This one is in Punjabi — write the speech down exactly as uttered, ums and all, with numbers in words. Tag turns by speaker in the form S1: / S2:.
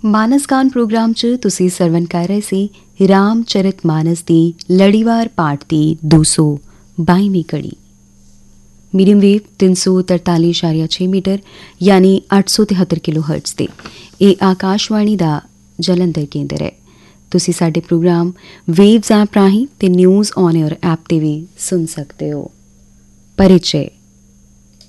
S1: ਮਾਨਸ ਗਾਨ ਪ੍ਰੋਗਰਾਮ 'ਚ ਤੁਸੀਂ ਸਰਵਨ ਕਰ ਰਹੇ ਸੀ ਰਾਮ ਚਰਿਤ ਮਾਨਸ ਦੀ ਲੜੀਵਾਰ ਪਾਠ ਦੀ ਦੋ ਸੌ ਬਾਈਵੀਂ ਕੜੀ। ਮੀਡੀਅਮ ਵੇਵ ਤਿੰਨ ਸੌ ਤਰਤਾਲੀ ਇਸ਼ਾਰੀਆ ਛੇ ਮੀਟਰ ਯਾਨੀ ਅੱਠ ਸੌ ਤਿਹੱਤਰ ਕਿਲੋ ਹਰਟਜ਼ 'ਤੇ ਇਹ ਆਕਾਸ਼ਵਾਣੀ ਦਾ ਜਲੰਧਰ ਕੇਂਦਰ ਹੈ। ਤੁਸੀਂ ਸਾਡੇ ਪ੍ਰੋਗਰਾਮ ਵੇਵਜ਼ ਐਪ ਰਾਹੀਂ ਤੇ ਨਿਊਜ਼ ਔਨ ਏਅਰ ਐਪ 'ਤੇ ਵੀ ਸੁਣ ਸਕਦੇ ਹੋ। परिचय।